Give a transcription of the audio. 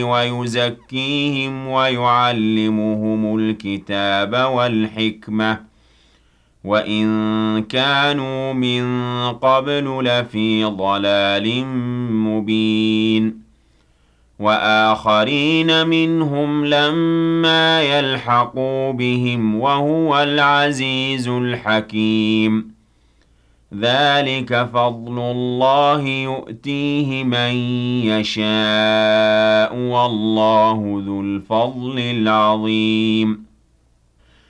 ويزكيهم ويعلمهم الكتاب والحكمة وإن كانوا من قبل لفي ضلال مبين وآخرين منهم لما يلحقوا بهم وهو العزيز الحكيم ذلك فضل الله يؤتيه من يشاء والله ذو الفضل العظيم